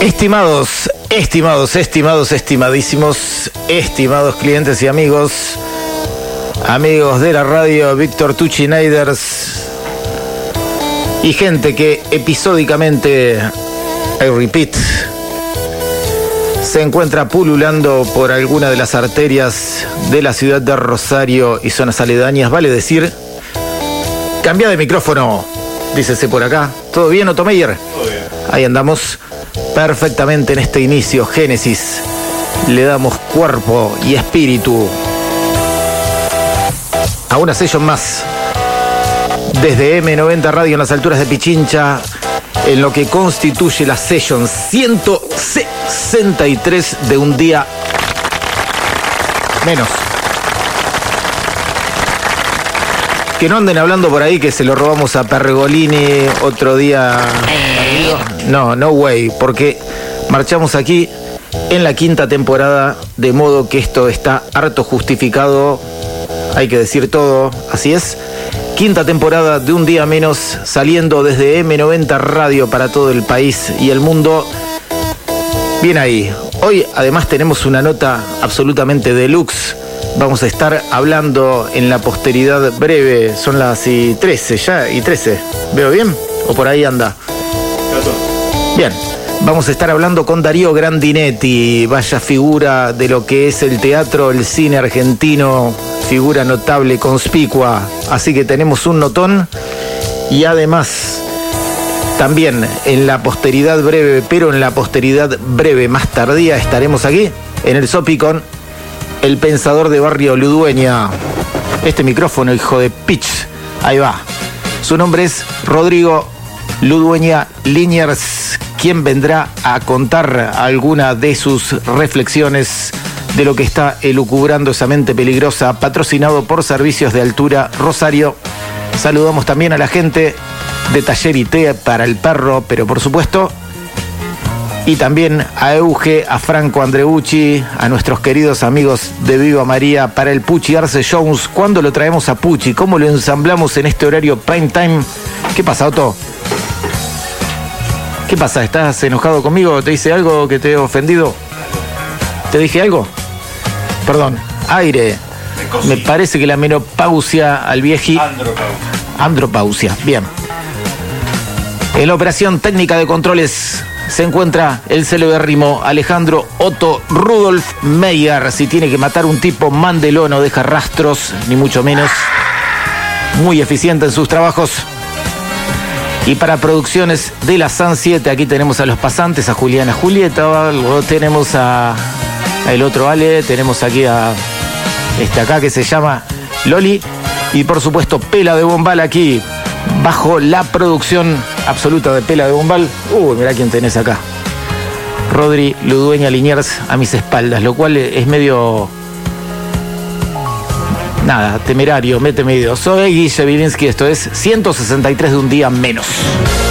Estimadísimos, estimados clientes y amigos de la radio, Víctor Tucci Neiders y gente que episódicamente, I repeat, se encuentra pululando por alguna de las arterias de la ciudad de Rosario y zonas aledañas. Vale decir, cambia de micrófono, dícese por acá. ¿Todo bien, Otto Meyer? Todo bien. Ahí andamos perfectamente en este inicio, Génesis. Le damos cuerpo y espíritu a una sesión más desde M90 Radio en las alturas de Pichincha, en lo que constituye la sesión 163 de un día menos. Que no anden hablando por ahí que se lo robamos a Pergolini otro día. No way, porque marchamos aquí en la quinta temporada, de modo que esto está harto justificado. Hay que decir todo, así es. Quinta temporada de un día menos, saliendo desde M90 Radio para todo el país y el mundo. Bien ahí. Hoy además tenemos una nota absolutamente deluxe. Vamos a estar hablando en la posteridad breve. Son las 13 ya, y 13. ¿Veo bien? ¿O por ahí anda? Bien. Vamos a estar hablando con Darío Grandinetti, vaya figura de lo que es el teatro, el cine argentino, figura notable, conspicua. Así que tenemos un notón. Y además, también en la posteridad breve, pero en la posteridad breve más tardía, estaremos aquí en el Sopi con el pensador de barrio Ludueña. Este micrófono, hijo de pitch. Ahí va. Su nombre es Rodrigo Ludueña Liniers, quien vendrá a contar alguna de sus reflexiones de lo que está elucubrando esa mente peligrosa, patrocinado por Servicios de Altura Rosario. Saludamos también a la gente de Taller y Té para el perro, pero por supuesto, y también a Euge, a Franco Andreucci, a nuestros queridos amigos de Viva María para el Pucci Arce Jones. ¿Cuándo lo traemos a Pucci? ¿Cómo lo ensamblamos en este horario prime time? ¿Qué pasa, Otto? ¿Qué pasa? ¿Estás enojado conmigo? ¿Te hice algo que te he ofendido? ¿Te dije algo? Perdón. Aire. Me parece que la menopausia al vieji... Andropausia. Bien. En la operación técnica de controles se encuentra el celebérrimo Alejandro Otto Rudolf Meyer. Si tiene que matar un tipo, mándelo, no deja rastros, ni mucho menos. Muy eficiente en sus trabajos. Y para producciones de la San 7, aquí tenemos a los pasantes, a Juliana Julieta, luego tenemos a el otro Ale, tenemos aquí a este acá que se llama Loli, y por supuesto Pela de Bombal aquí, bajo la producción absoluta de Pela de Bombal. Mirá quién tenés acá. Rodri Ludueña Liniers a mis espaldas, lo cual es medio... temerario, mete medio. Soy Guille Bilinsky, esto es 163 de un día menos.